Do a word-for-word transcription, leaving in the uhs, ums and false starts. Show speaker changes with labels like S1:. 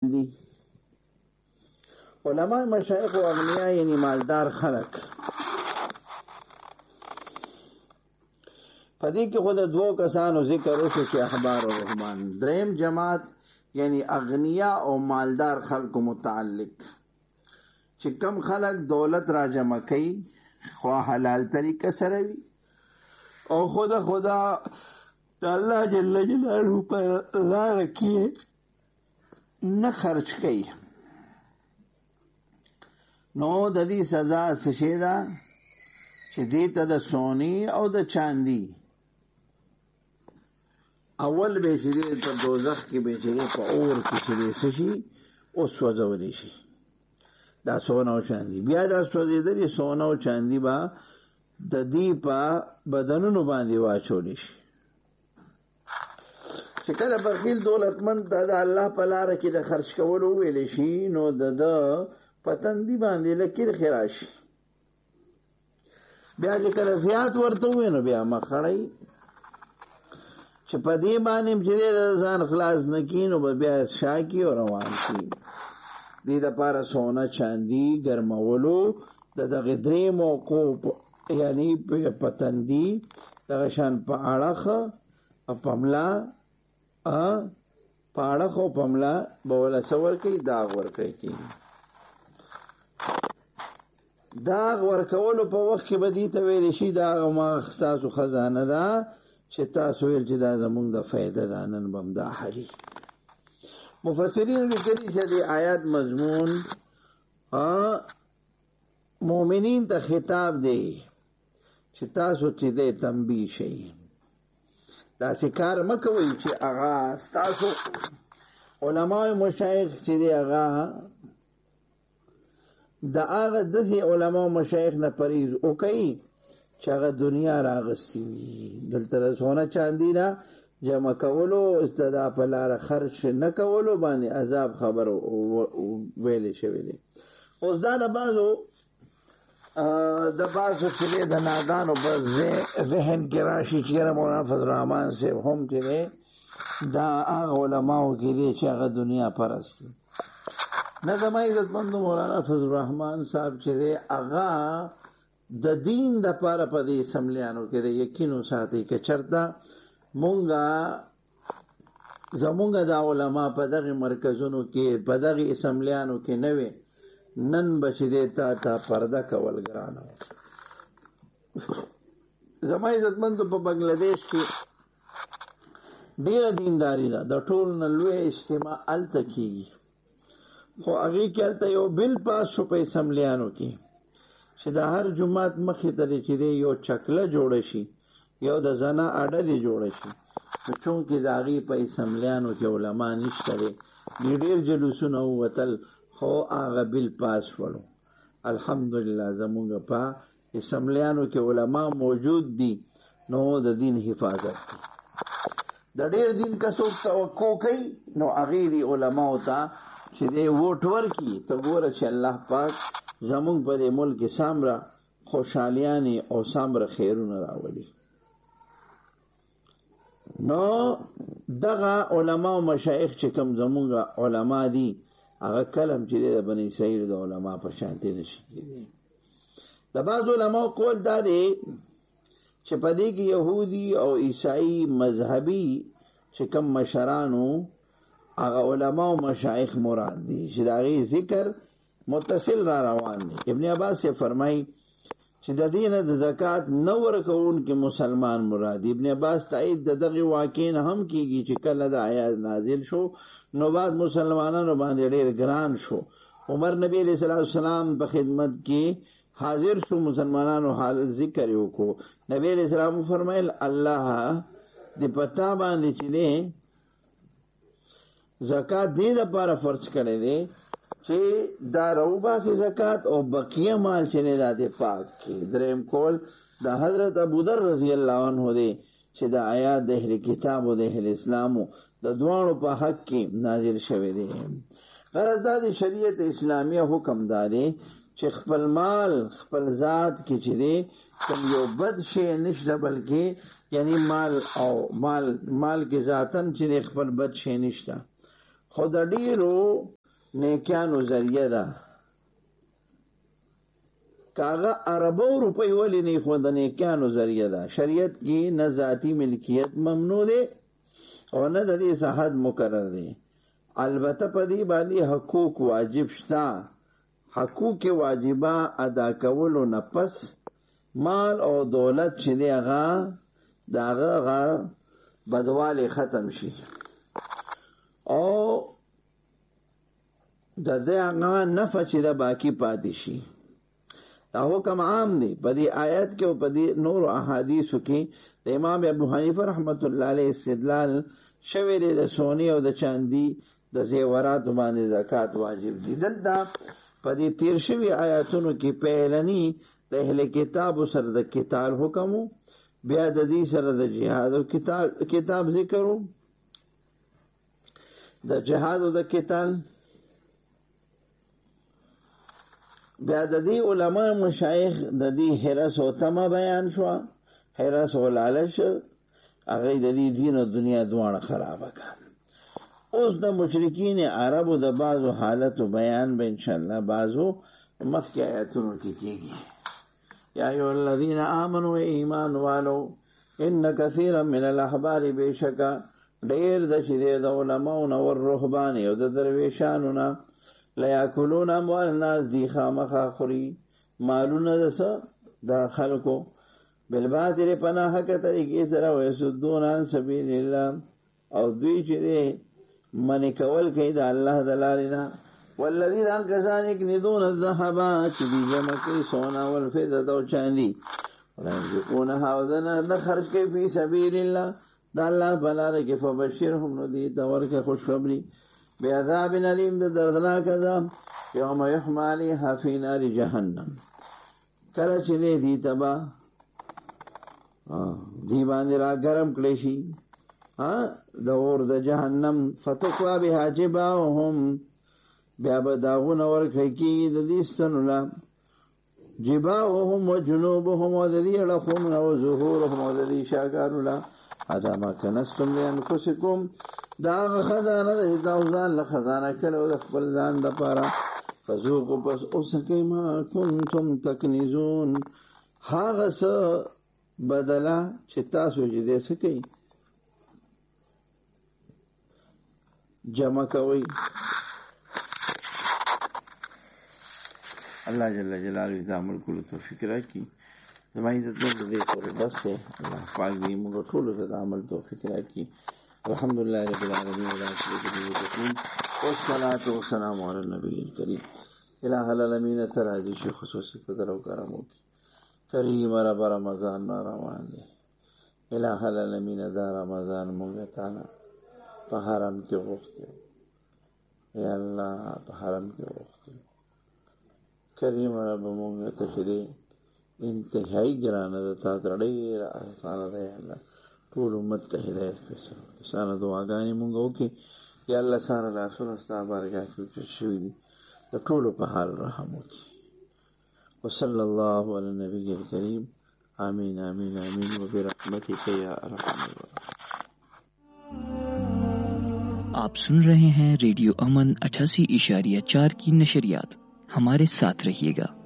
S1: دی علماء مشایخ و اغنیاء یعنی مالدار خلق پدې کې خود دوه کسانو ذکر وشو چې احبار الرحمن، دریم جماعت یعنی اغنیاء او مالدار خلق متعلق چې کم خلق دولت را جمع کوي خو حلال طریقه سره وي او خدا خدا الله جل جلاله په لار کې نه خرج کوي، نو د دې سزا څه شي ده چې دې ته د سونی او د چاندي اول به چې ته دوزخ کې به چې په اور کې چې شي او سوځولې شي دا سونا او چاندي، بیا دا سوځېدلې سونا او چاندي با د دې په بدنونو باندې واچولې شي. چې کله بخیل دولتمند د الله په لار کې د خرج کولو ویل شي نو د پتندی باندې لکیر خراشي، بیا چې کله زیات ورته وي نو بیا مخړی چې په دې باندې چې ځان خلاص نکینو به بیا شاکی او روان شي. دې د پاره سونا چاندي ګرمولو د دغه درې موقوف یعنی پتندی دغه شان په اړه پملا ا پاړه خو پملا بوله سور کوي داغ ور کوي، داغ ورکولو په وخت کې بدی ته ویل شي دا ما تاسو خزانه ده چې تاسو ویل چې دا زمونږ د فائدہ ده نن بم دا حلی. مفسرین لیکلي چې د آیات مضمون مؤمنین ته خطاب دی چې تاسو چې دې تنبیه شئ، دا سکار مکوئ چې هغه تاسو علماء مشایخ چې دی هغه د هغه داسې علماء مشایخ نه پرهیز وکړي چې هغه دنیا راغستې وي، دلته سونه چاندي نه جمع کولو استدا په لاره خرج نه کولو باندې عذاب خبر ویلې شوی دی. اوس دا د بعضو د بعضو چې د نادانو په ذهن کې راشي چې مولانا فضل الرحمن صاحب هم چې دا هغه علماو کې دی چې هغه دنیا پرست دي. نه زما عزتمند مولانا فضل الرحمن صاحب چې هغه د دین د پاره په دې سملیانو کې د یقینو ساتي چې چرته مونږه زمونږه د علما په دغه مرکزونو کې په دغه سملیانو کې نه وي نن بچی دیتا تا پرده کول ګرانه. زما عزتمند په بنگلاديش کې ډیره دینداری ده، د ټول نه لوی اجتماع الته کیږي خو هغه کې الته یو بل پاس شو په سملیانو کې چې د هر جمعات مخې ته چې یو چکله جوړ شي یو د زنا اډه دی جوړ شي، چون کې د هغه په سملیانو کې علما نشته لري ډیر جلوسونه وتل خو هغه بل پاس ولو. الحمدلله زمونږ په اسمبلیانو کې علما موجود دي نو د دین حفاظت دی. د ډیر دین کسو توقع کوي نو هغه دی علما او ته چې دی ووټ ورکي ته ګوره چې الله پاک زمونږ په دې ملک کې سامره خوشحالیانې او سامره خیرونه راولي. نو دغه علما او مشایخ چې کوم زمونږ علما دي هغه کلم چې د بنی اسرائیل د علما په شانتي نشي کېدی. د بعض علما قول دا دی چې په دې کې يهودي او عیسائی مذهبي چې کوم مشرانو هغه علما او مشایخ مراد دي چې دا غي ذکر متصل را روان دي. ابن عباس سے فرمای چې د دین د زکات نو ورکون کې مسلمان مراد. ابن عباس تایید د دغه واقعین هم کیږي چې کله د آیات نازل شو نو بعد مسلمانانو باندې ډېر ګران شو. عمر نبی علیہ السلام په خدمت کې حاضر شو، مسلمانانو حال ذکر وکړو. نبی علیہ السلام فرمایل الله دې پتا باندې چې نه زکات دې د لپاره فرض کړي دي چې دا روبا سي زکات او بقیه مال چې نه داته پاک کی. دریم کول د حضرت ابو ذر رضی الله عنه دی چې د آیات د اهل کتاب او د اهل اسلامو د دوانو په حق کې نازل شوه دی. غرض دا د شریعت اسلامیه حکم دادي چې خپل مال خپل ذات کې چې دی کوم یو بد شي نشته بلکې یعنی مال او مال مال کې ذاتن چې خپل بد شي نشته خو د ډیرو نیکانو ذریعہ ده. کاغه عربو روپی ولی نه خو د نیکانو ذریعہ ده. شریعت کې نه ذاتی ملکیت ممنوع ده او نه د دې صحت مقرر ده. البته په دې باندې حقوق واجب شته. حقوق واجبہ ادا کولو نه پس مال او دولت چې دی هغه داغه هغه بدواله ختم شي او د دې هغه نفع چې دا باقی پاتې شي. دا حکم عام دی په دې آیت کې او په دې نور احادیثو کې. د امام ابو حنیفه رحمت الله علیه استدلال شوی دی د سونی او د چاندی د زیورات باندې زکات واجب دي. دلته په دې تیر شوی آیاتونو کې پهلنی د اهل کتاب سره د قتال حکم، بیا د دې سره د جهاد او کتاب کتاب ذکرو د جهاد او د قتال، بیا د دې علما مشایخ د دې حرس او تما بیان شو. حرس او لالچ هغه د دې دین او دنیا دواړه خراب کړ. اوس د مشرکین عربو د بعضو حالت بیان به ان شاء الله بعضو مخکې آیاتونو کې کیږي. یا ایها الذین آمنوا ایمان والو ان کثیرا من الاحبار بشکا ډیر د شیدې د علماء او الرهبان او د درویشانو نه لا یاکلون اموال الناس دی خامخا خوري مالونه دس د خلکو بالباطل پناه حق طریقې سره ويسدون عن سبیل الله او دوی چې منی کول کوي د الله د لارې نه. والذین کسان یکنزون الذهب چې دی جمع کوي سونا والفضه او چاندي ولا ينفقونها وذن خرج کوي فی سبیل الله د الله په لار کې فبشرهم نو دی دا ورکه خوشخبری بعذاب علیم د دردناک عذاب یوم یحمى علیها فی نار جهنم. کله چې دی تبا دی باندې را ګرم کړي شي د اور د جهنم فتقوا بها جباههم بیا به داغونه ورکړي کی د دې ستنولا جباههم وجنوبهم و د دې لخون او ظهورهم و د دې شاګانولا ادا ما کنستم لانفسکم دا خزانه د ځان له خزانه کړو د خپل ځان د پاره فذوقوا پس اوسکه ما کنتم تکنزون. هغه څه بدلا چې تاسو یې دې سکی جمع کوي. الله جل جلاله دې عمل کولو توفیق راکړي. زمای د دې پورې بس ہے. الله پاک دې موږ ټول ته عمل توفیق راکړي. الحمدلله رب العالمین والصلاة والسلام علی النبی الکریم. الہ العالمین ترازی شي خصوصي قدر او کرم وکړي. کریم رب رمضان روان دی. الہ العالمین دا رمضان موږ ته په حرم کې وغوښته. یا الله په حرم کې وغوښته. کریم رب موږ ته شدي انتهایی ګرانه ده. تا ترډیر آسانه ده. یا الله ټول امت ته هدایت وکړي. سانه دعاګانې موږ وکړي. یا الله سانه لاسونه ستا بارګاه کې شوي دي د ټولو په حال رحم وکړي. وصلی الله علی النبی الکریم. آمین آمین آمین وبرحمتک یا ارحم الراحمین.
S2: आप सुन रहे हैं रेडियो अमन अठासी इशारिया चार की नशरियात. हमारे साथ रहिएगा.